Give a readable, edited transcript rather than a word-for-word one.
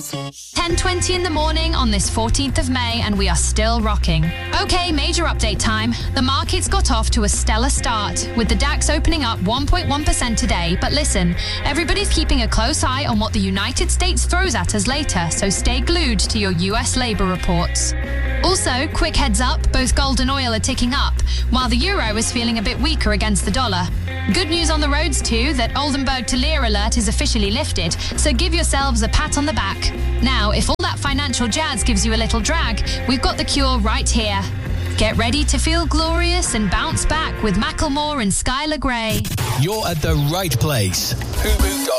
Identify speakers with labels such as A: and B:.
A: 10:20 in the morning on this 14th of May, and we are still rocking. Okay, major update time. The markets got off to a stellar start, with the DAX opening up 1.1% today. But listen, everybody's keeping a close eye on what the United States throws at us later, so stay glued to your US labor reports. Also, quick heads up, both gold and oil are ticking up, while the euro is feeling a bit weaker against the dollar. Good news on the roads too, that Oldenburg to Lear alert is officially lifted, so give yourselves a pat on the back. Now, if all that financial jazz gives you a little drag, we've got the cure right here. Get ready to feel glorious and bounce back with Macklemore and Skylar Grey.
B: You're at the right place. Fubu.com.